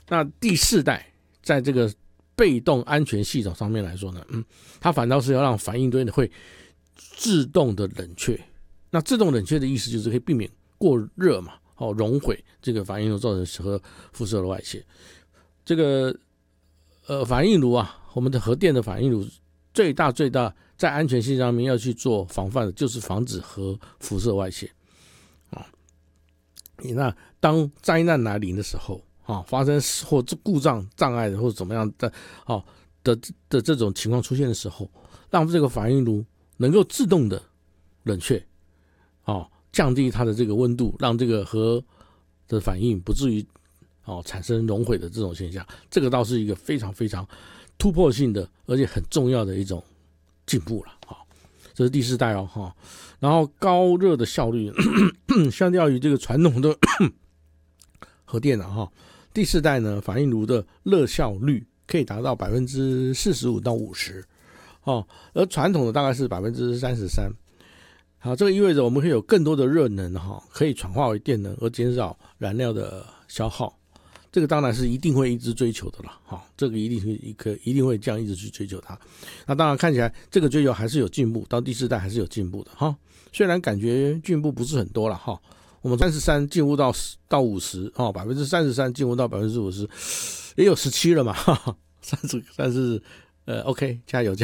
那第四代在这个被动安全系统上面来说呢，它反倒是要让反应堆会自动的冷却。那自动冷却的意思就是可以避免过热嘛，熔毁这个反应炉造成核辐射的外泄。这个反应炉啊，我们的核电的反应炉最大在安全性上面要去做防范的，就是防止核辐射外泄。那当灾难来临的时候，发生或故障障碍的或者怎么样的这种情况出现的时候，让这个反应炉能够自动的冷却，降低它的这个温度，让这个核的反应不至于产生熔毁的这种现象。这个倒是一个非常非常突破性的而且很重要的一种进步了。这是第四代哦。然后高热的效率相较于这个传统的核电第四代呢，反应炉的热效率可以达到 45% 到 50%，而传统的大概是 33%。好，这个意味着我们可以有更多的热能可以转化为电能，而减少燃料的消耗。这个当然是一定会一直追求的了，这个一定会这样一直去追求它。那当然看起来这个追求还是有进步，到第四代还是有进步的虽然感觉进步不是很多了我们33进步到50，33进步到 50%， 也有17了嘛30 OK， 加油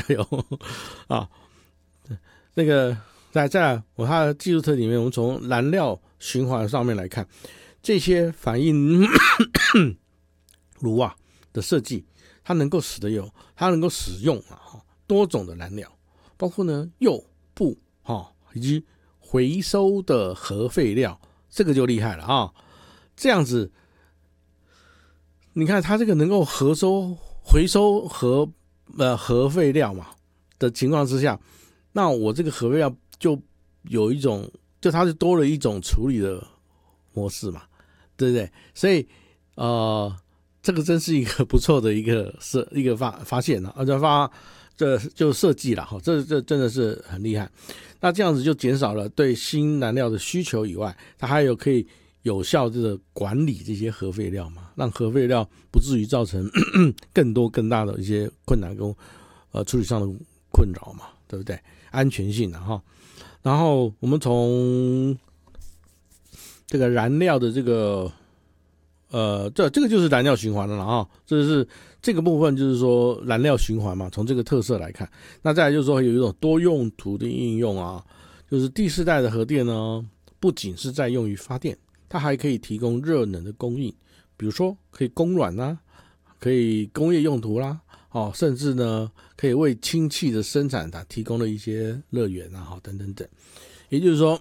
那个再来，它的技术特点里面，我们从燃料循环上面来看，这些反应炉的设计，它能够使用多种的燃料，包括呢铀、钚以及回收的核废料，这个就厉害了这样子，你看它这个能够回收核废料嘛的情况之下，那我这个核废料就有一种，就它是多了一种处理的模式嘛，对不对？所以这个真是一个不错的一个发现这就设计了这真的是很厉害。那这样子就减少了对新燃料的需求以外，它还有可以有效的管理这些核废料嘛，让核废料不至于造成更多更大的一些困难跟处理上的困扰嘛，对不对？安全性然后我们从这个燃料的这个这个就是燃料循环了这个部分就是说燃料循环嘛，从这个特色来看。那再来就是说有一种多用途的应用就是第四代的核电呢，不仅是在用于发电，它还可以提供热能的供应，比如说可以供暖啦，可以工业用途啦，甚至呢可以为氢气的生产提供了一些热源等等等。也就是说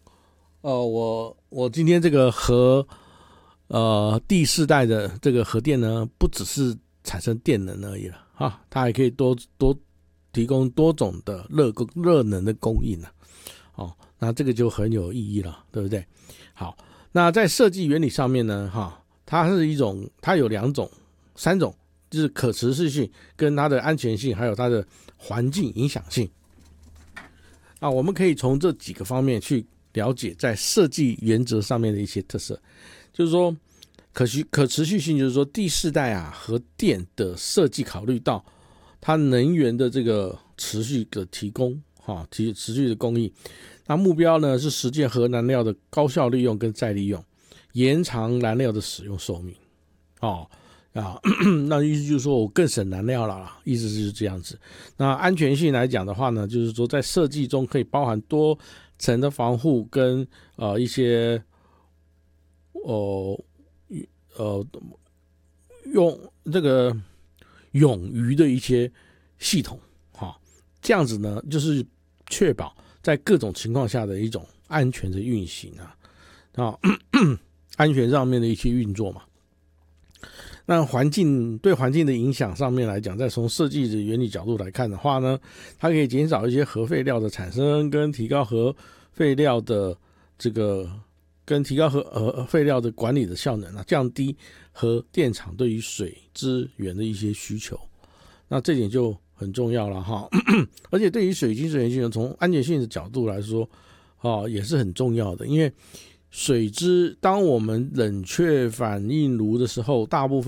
我今天这个第四代的这个核电呢，不只是产生电能而已了它还可以多提供多种的热能的供应那这个就很有意义了，对不对？好，那在设计原理上面呢它有3种，就是可持续性跟它的安全性还有它的环境影响性我们可以从这几个方面去了解在设计原则上面的一些特色。就是说可持续性，就是说第四代核电的设计考虑到它能源的这个持续的提供持续的供应，那目标呢是实现核燃料的高效利用跟再利用，延长燃料的使用寿命那意思就是说我更省燃料了啦，意思是这样子。那安全性来讲的话呢，就是说在设计中可以包含多层的防护跟一些用这个冗余的一些系统这样子呢就是确保在各种情况下的一种安全的运行安全上面的一些运作嘛。那对环境的影响上面来讲，再从设计的原理角度来看的话呢，它可以减少一些核废料的产生，跟提高核废料的废料的管理的效能降低核电厂对于水资源的一些需求。那这点就很重要了而且对于水资源需求，从安全性的角度来说也是很重要的。因为当我们冷却反应炉的时候，大部分